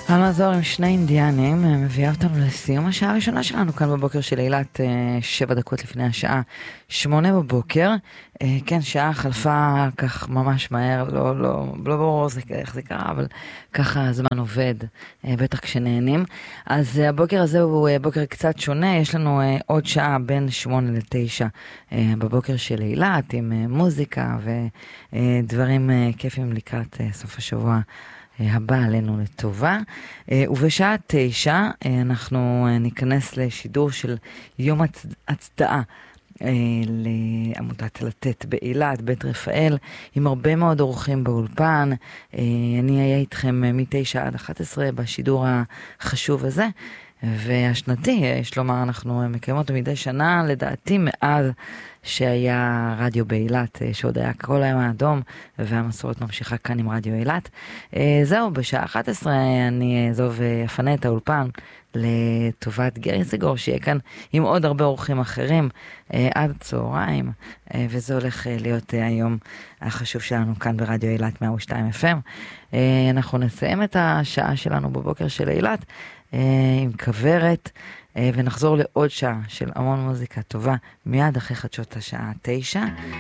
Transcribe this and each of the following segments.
המזור עם שני אינדיאנים מביאה אותנו לסיום השעה הראשונה שלנו כאן בבוקר של אילת, 7 דקות לפני השעה 8 בבוקר. כן, שעה חלפה כך ממש מהר, לא ברור איך זה קרה, אבל ככה הזמן עובד, בטח כשנהנים. אז הבוקר הזה הוא בוקר קצת שונה, יש לנו עוד שעה בין 8 ל-9 בבוקר של אילת, עם מוזיקה ודברים כיפים לקראת סוף השבוע הבא עלינו לטובה. ובשעה 9 אנחנו ניכנס לשידור של יום הצדעה לעמותת לתת באילת, בית רפאל, עם הרבה מאוד אורחים באולפן. אני אהיה איתכם מ-9 עד 11 בשידור החשוב הזה, והשנתי, יש לומר, אנחנו מקיימים אותו מדי שנה, לדעתי מאז שהיה רדיו באילת, שעוד היה כל היום האדום, והמסורת ממשיכה כאן עם רדיו אילת. זהו, בשעה 11 אני אעזוב אפנה את האולפן לטובת גרי סגור, שיהיה כאן עם עוד הרבה אורחים אחרים עד צהריים, וזה הולך להיות היום החשוב שלנו כאן ברדיו אילת 102 FM. אנחנו נסיים את השעה שלנו בבוקר של אילת עם כברת, ונחזור לעוד שעה של המון מוזיקה טובה מיד אחרי חדשות השעה 9.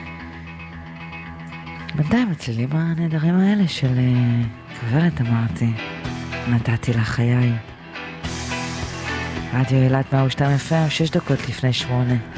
בינתיים הצלילים הנהדרים האלה של כברת, אמרתי, נתתי לך חיי. רדיו אילת 102 FM, 6 דקות לפני 8.